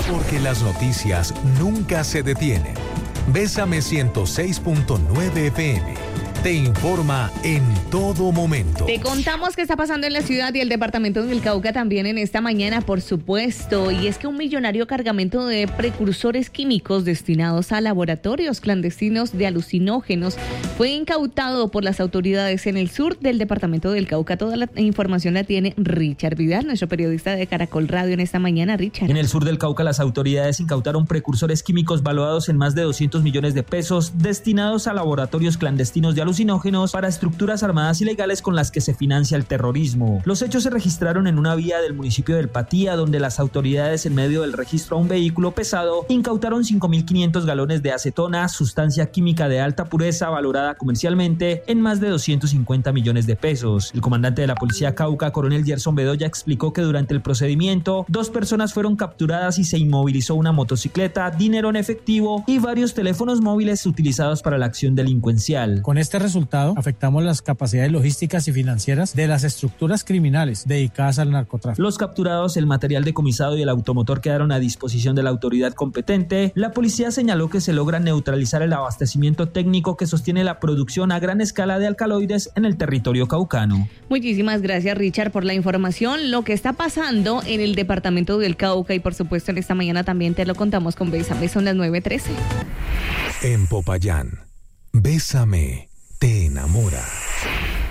Porque las noticias nunca se detienen. Bésame 106.9 FM. Te informa en todo momento. Te contamos qué está pasando en la ciudad y el departamento del Cauca también en esta mañana, por supuesto. Y es que un millonario cargamento de precursores químicos destinados a laboratorios clandestinos de alucinógenos fue incautado por las autoridades en el sur del departamento del Cauca. Toda la información la tiene Richard Vidal, nuestro periodista de Caracol Radio en esta mañana. Richard. En el sur del Cauca, las autoridades incautaron precursores químicos valuados en más de 200 millones de pesos destinados a laboratorios clandestinos de alucinógenos para estructuras armadas ilegales con las que se financia el terrorismo. Los hechos se registraron en una vía del municipio del Patía, donde las autoridades, en medio del registro a un vehículo pesado, incautaron 5.500 galones de acetona, sustancia química de alta pureza valorada comercialmente en más de 250 millones de pesos. El comandante de la policía Cauca, coronel Gerson Bedoya, explicó que durante el procedimiento 2 personas fueron capturadas y se inmovilizó una motocicleta, dinero en efectivo y varios teléfonos móviles utilizados para la acción delincuencial. Con este resultado, afectamos las capacidades logísticas y financieras de las estructuras criminales dedicadas al narcotráfico. Los capturados, el material decomisado y el automotor quedaron a disposición de la autoridad competente. La policía señaló que se logra neutralizar el abastecimiento técnico que sostiene la producción a gran escala de alcaloides en el territorio caucano. Muchísimas gracias, Richard, por la información. Lo que está pasando en el departamento del Cauca y por supuesto en esta mañana también te lo contamos con Bésame, son las 9:13. En Popayán, Bésame te enamora.